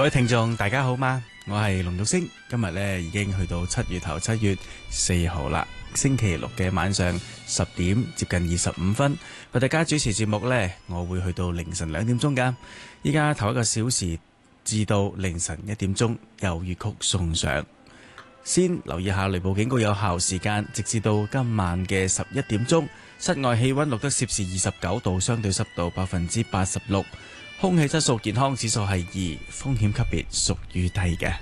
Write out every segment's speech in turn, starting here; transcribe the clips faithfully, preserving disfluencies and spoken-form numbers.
各位聽眾大家好嗎？我係龍玉星，今日咧已經去到七月頭七月四號啦，星期六嘅晚上十點接近二十五分，為大家主持節目呢，我會去到凌晨兩點鐘噶。依家頭一個小時至到凌晨一點鐘有粵曲送上。先留意下雷暴警告有效時間，直至到今晚嘅十一點鐘。室外氣溫錄得攝氏二十九度，相對濕度百分之八十六，空氣質素健康指數係二，風險級別屬於低嘅。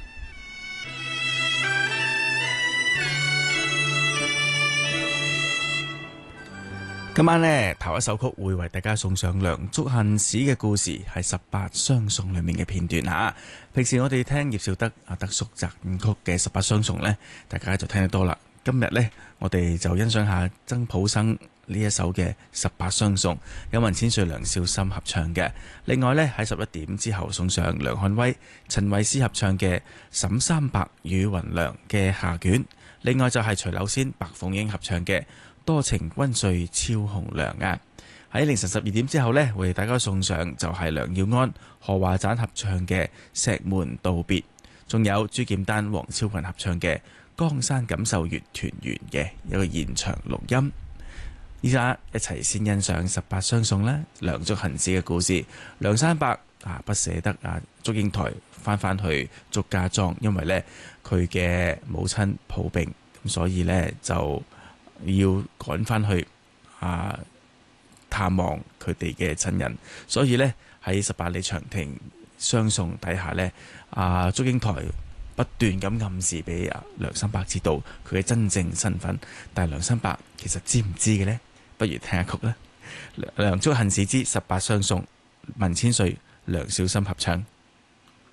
今晚呢，頭一首曲會為大家送上梁祝恨史嘅故事，係十八相送裏面嘅片段吓。平時我哋聽葉紹德阿德叔雜曲嘅十八相送呢，大家就聽得多啦。今日呢，我哋就欣賞下曾普生呢一首嘅十八相送，有文千歲、梁少心合唱嘅。另外呢，喺十一點之後送上梁漢威、陳慧思合唱嘅沈三白與雲娘嘅下卷。另外就係徐柳仙、白鳳英合唱嘅多情君睡超紅娘啊！喺凌晨十二點之後呢，為大家送上就係梁耀安、何華盞合唱嘅石門道別，仲有朱劍丹、黃超群合唱嘅江山錦繡月團圓嘅一個現場錄音。依家一齊先欣賞十八相送啦，梁祝恨史嘅故事。梁山伯啊，不捨得啊祝英台翻返去祝家莊，因為呢，佢嘅母親抱病，咁所以呢，就要趕翻去啊探望佢哋嘅親人，所以呢，喺十八里長亭相送底下呢，啊祝英台不斷咁暗示俾啊梁山伯知道佢嘅真正身份，但係梁山伯其實知唔知嘅呢？不如聽下曲啦，《梁祝恨史之十八相送》，文千歲、梁少心合唱。